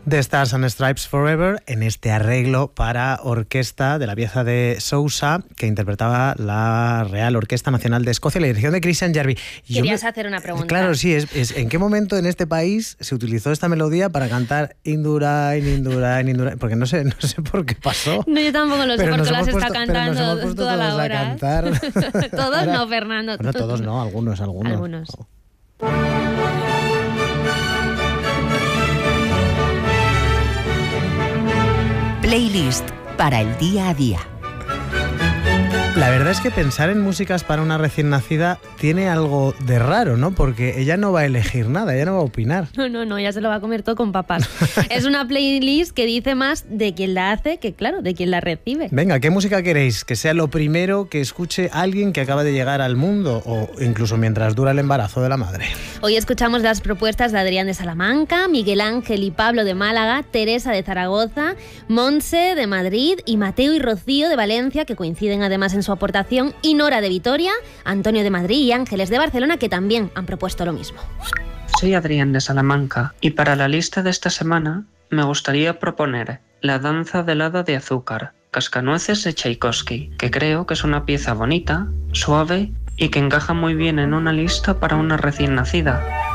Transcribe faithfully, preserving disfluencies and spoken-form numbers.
The Stars and Stripes Forever, en este arreglo para orquesta de la pieza de Sousa, que interpretaba la Real Orquesta Nacional de Escocia, la dirección de Christian Jarvie. Y Querías me... hacer una pregunta. Claro, sí, es, es ¿en qué momento en este país se utilizó esta melodía para cantar Indurain, Indurain, Indurain? Porque no sé, no sé por qué pasó. No, yo tampoco lo sé, porque lo has estado cantando pero toda la hora. A cantar. Todos Ahora, no, Fernando. Bueno, todos no, algunos, algunos. Algunos. Oh. Playlist para el día a día. La verdad es que pensar en músicas para una recién nacida tiene algo de raro, ¿no? Porque ella no va a elegir nada, ella no va a opinar. No, no, no, ella se lo va a comer todo con papas. Es una playlist que dice más de quien la hace que, claro, de quien la recibe. Venga, ¿qué música queréis? Que sea lo primero que escuche alguien que acaba de llegar al mundo o incluso mientras dura el embarazo de la madre. Hoy escuchamos las propuestas de Adrián de Salamanca, Miguel Ángel y Pablo de Málaga, Teresa de Zaragoza, Montse de Madrid y Mateo y Rocío de Valencia, que coinciden además en su aportación, y Nora de Vitoria, Antonio de Madrid y Ángeles de Barcelona, que también han propuesto lo mismo. Soy Adrián de Salamanca y para la lista de esta semana me gustaría proponer La danza del hada de azúcar, Cascanueces de Tchaikovsky, que creo que es una pieza bonita, suave y que encaja muy bien en una lista para una recién nacida.